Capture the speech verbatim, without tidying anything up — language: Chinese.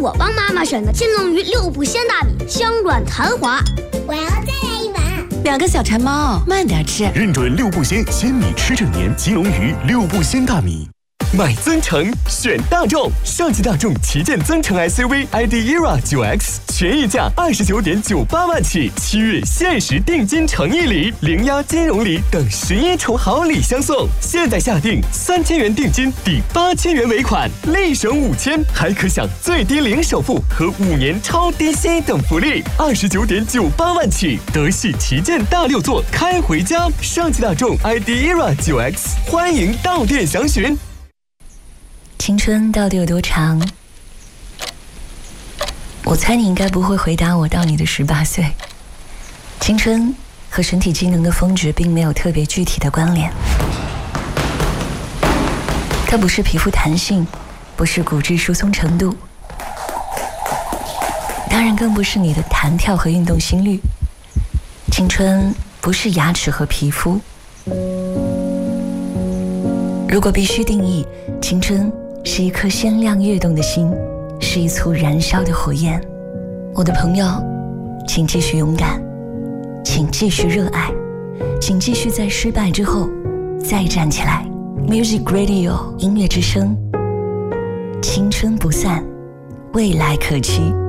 我帮妈妈选的金龙鱼六步鲜大米，香软弹滑。 我要再来一碗。 两个小馋猫，慢点吃。 认准六步鲜鲜米吃整年，金龙鱼六步鲜大米。 买增程选大众，上汽大众旗舰增程 S U V I D E R A 九 X 全溢价二十九点九八万起，七月限时定金诚意礼、零押金融礼等十一重好礼相送。现在下定三千元定金抵八千元尾款，立省五千，还可享最低零首付和五年超低息等福利。二十九点九八万起，德系旗舰大六座开回家。上汽大众 I D E R A 九 X， 欢迎到店详询。 青春到底有多长？我猜你应该不会回答我到你的十八岁。青春和身体机能的峰值并没有特别具体的关联，它不是皮肤弹性，不是骨质疏松程度，当然更不是你的弹跳和运动心率。青春不是牙齿和皮肤。如果必须定义，青春是一颗鲜亮跃动的心，是一簇燃烧的火焰。我的朋友，请继续勇敢，请继续热爱，请继续在失败之后再站起来。 Music Radio 音乐之声，青春不散，未来可期。